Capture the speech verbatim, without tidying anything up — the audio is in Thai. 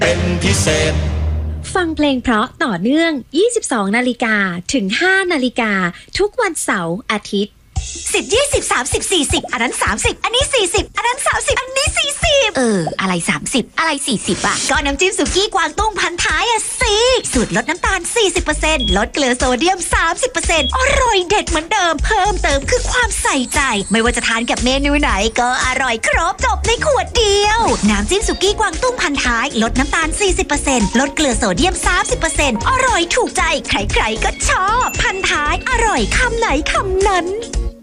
เป็นพิเศษฟังเพลงเพราะต่อเนื่อง ยี่สิบสอง นาฬิกาถึง ห้า นาฬิกาทุกวันเสาร์อาทิตย์สิบ ยี่สิบ สามสิบ สี่สิบอันนั้นสามสิบอันนี้สี่สิบอันนั้นสามสิบอันนี้สี่สิบเอออะไรสามสิบอะไรสี่สิบอ่ะก็น้ำจิ้มสุกี้กวางตุ้งพันท้ายอ่ะสิสูตรลดน้ำตาล สี่สิบเปอร์เซ็นต์ ลดเกลือโซเดียม สามสิบเปอร์เซ็นต์ อร่อยเด็ดเหมือนเดิมเพิ่มเติมคือความใส่ใจไม่ว่าจะทานกับเมนูไหนก็อร่อยครบจบในขวดเดียวน้ำจิ้มสุกี้กวางตุ้งพันท้ายลดน้ำตาล สี่สิบเปอร์เซ็นต์ ลดเกลือโซเดียม สามสิบเปอร์เซ็นต์ อร่อยถูกใจใครๆก็ชอบพันท้ายอร่อยคำไหนคำนั้น